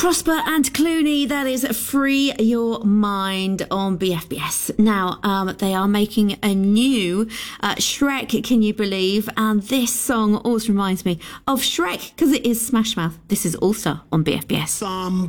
Prosper and Clooney, that is Free Your Mind on BFBS. Now, they are making a new Shrek, can you believe? And this song always reminds me of Shrek because it is Smash Mouth. This is All Star on BFBS.